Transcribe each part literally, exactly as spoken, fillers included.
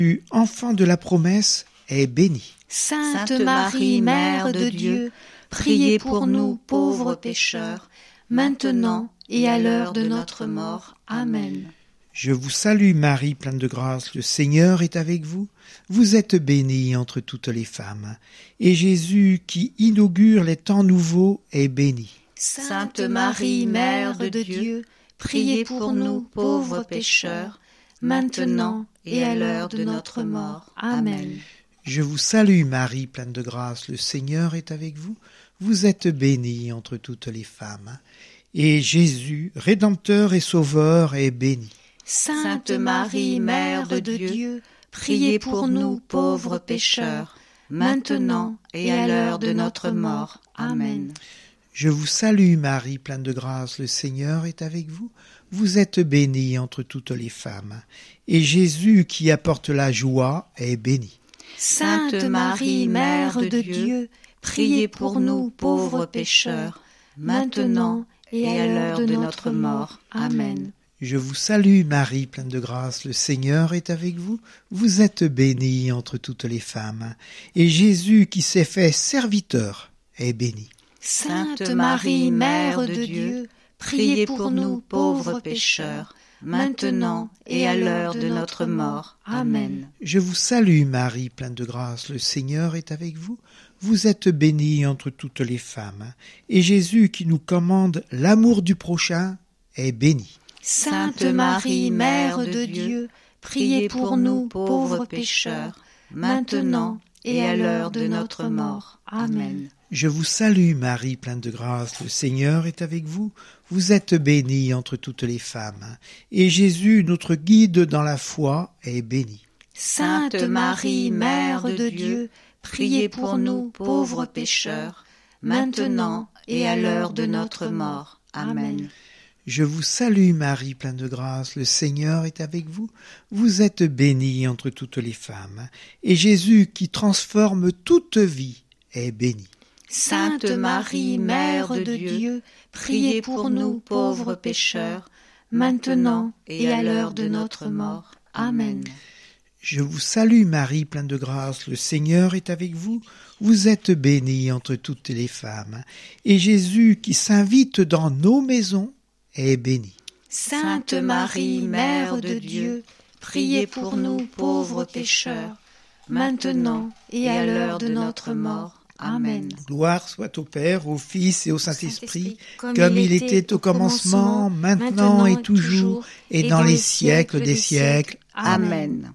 enfant de la promesse, est béni. Sainte Marie, Mère de Dieu, priez pour nous pauvres pécheurs, maintenant et à l'heure de notre mort. Amen. Je vous salue Marie, pleine de grâce, le Seigneur est avec vous. Vous êtes bénie entre toutes les femmes, et Jésus, qui inaugure les temps nouveaux, est béni. Sainte Marie, Mère de Dieu, priez pour nous pauvres pécheurs, maintenant et à l'heure de notre mort. Amen. Je vous salue Marie, pleine de grâce, le Seigneur est avec vous. Vous êtes bénie entre toutes les femmes, et Jésus, Rédempteur et Sauveur, est béni. Sainte Marie, Mère de Dieu, priez pour nous pauvres pécheurs, maintenant et à l'heure de notre mort. Amen. Je vous salue Marie, pleine de grâce, le Seigneur est avec vous. Vous êtes bénie entre toutes les femmes, et Jésus, qui apporte la joie, est béni. Sainte Marie, Mère de Dieu, priez pour nous pauvres pécheurs, maintenant et à l'heure de notre mort. Amen. Je vous salue Marie, pleine de grâce, le Seigneur est avec vous. Vous êtes bénie entre toutes les femmes, et Jésus, qui s'est fait serviteur, est béni. Sainte Marie, Mère de Dieu, priez pour nous pauvres pécheurs, maintenant et à l'heure de notre mort. Amen. Je vous salue Marie, pleine de grâce, le Seigneur est avec vous. Vous êtes bénie entre toutes les femmes, et Jésus, qui nous commande l'amour du prochain, est béni. Sainte Marie, Mère de Dieu, priez pour nous pauvres pécheurs, maintenant et à l'heure de notre mort. Amen. Je vous salue Marie, pleine de grâce, le Seigneur est avec vous. Vous êtes bénie entre toutes les femmes, et Jésus, notre guide dans la foi, est béni. Sainte Marie, Mère de Dieu, priez pour nous pauvres pécheurs, maintenant et à l'heure de notre mort. Amen. Je vous salue Marie, pleine de grâce, le Seigneur est avec vous. Vous êtes bénie entre toutes les femmes, et Jésus, qui transforme toute vie, est béni. Sainte Marie, Mère de Dieu, priez pour nous pauvres pécheurs, maintenant et à l'heure de notre mort. Amen. Je vous salue Marie, pleine de grâce, le Seigneur est avec vous. Vous êtes bénie entre toutes les femmes, et Jésus, qui s'invite dans nos maisons, est béni. Sainte Marie, Mère de Dieu, priez pour nous pauvres pécheurs, maintenant et à l'heure de notre mort. Amen. Gloire soit au Père, au Fils et au Saint-Esprit, comme, comme il était au commencement, maintenant et toujours, et dans les siècles des siècles. Amen.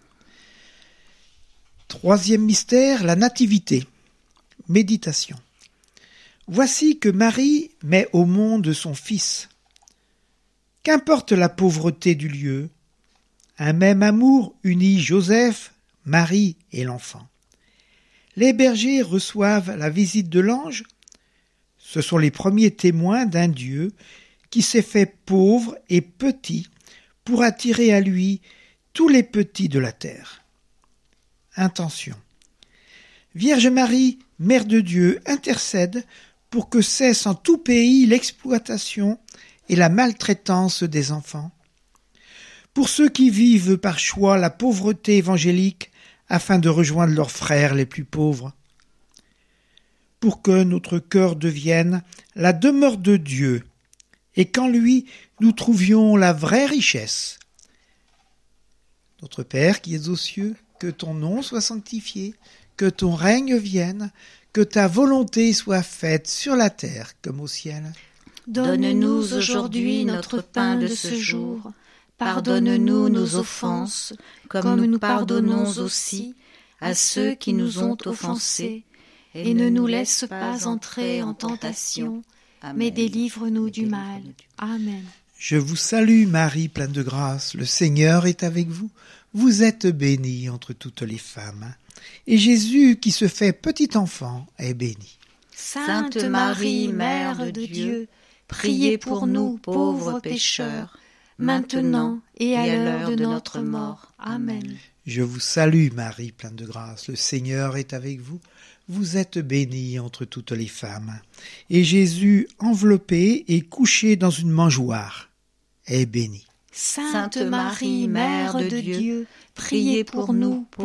Troisième mystère, la Nativité. Méditation. Voici que Marie met au monde son Fils. Qu'importe la pauvreté du lieu, un même amour unit Joseph, Marie et l'enfant. Les bergers reçoivent la visite de l'ange. Ce sont les premiers témoins d'un Dieu qui s'est fait pauvre et petit pour attirer à lui tous les petits de la terre. Intention. Vierge Marie, Mère de Dieu, intercède pour que cesse en tout pays l'exploitation et la maltraitance des enfants. Pour ceux qui vivent par choix la pauvreté évangélique afin de rejoindre leurs frères les plus pauvres. Pour que notre cœur devienne la demeure de Dieu et qu'en lui nous trouvions la vraie richesse. Notre Père qui es aux cieux, que ton nom soit sanctifié, que ton règne vienne, que ta volonté soit faite sur la terre comme au ciel. Donne-nous aujourd'hui notre pain de ce jour. Pardonne-nous nos offenses, comme nous pardonnons aussi à ceux qui nous ont offensés. Et ne nous laisse pas entrer en tentation, mais délivre-nous du mal. Amen. Je vous salue Marie, pleine de grâce, le Seigneur est avec vous. Vous êtes bénie entre toutes les femmes, et Jésus, qui se fait petit enfant, est béni. Sainte Marie, Mère de Dieu, priez pour nous pauvres pécheurs, maintenant et à l'heure de notre mort. Amen. Je vous salue Marie, pleine de grâce, le Seigneur est avec vous. Vous êtes bénie entre toutes les femmes, et Jésus, enveloppé et couché dans une mangeoire, est béni. Sainte Marie, Mère de Dieu, priez pour nous